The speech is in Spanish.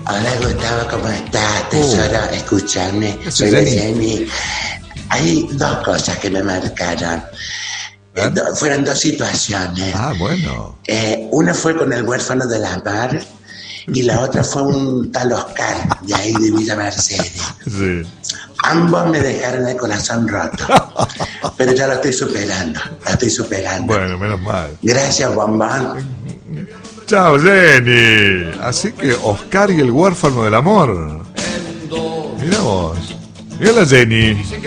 Hola Gustavo, ¿cómo estás? Tesoro, escúchame, soy Jenny. Jenny. Hay dos cosas que me marcaron. Fueron dos situaciones. Ah, bueno. Una fue con el huérfano de la mar y la otra fue un tal Oscar de ahí de Villa Mercedes. Sí. Ambos me dejaron el corazón roto, pero ya lo estoy superando, Bueno, menos mal. Gracias, bombón. Chao, Jenny. Así que Oscar y el huérfano del amor. Mirá vos. Mirá la Jenny.